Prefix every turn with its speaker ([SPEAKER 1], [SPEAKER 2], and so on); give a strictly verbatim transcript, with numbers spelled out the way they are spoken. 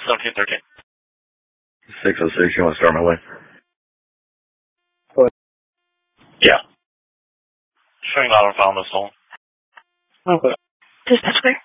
[SPEAKER 1] seventeen thirteen.
[SPEAKER 2] six oh six, you want to start my way?
[SPEAKER 3] What?
[SPEAKER 1] Yeah. Showing not on file, Miss Hall.
[SPEAKER 3] Okay.
[SPEAKER 4] Dispatch clear.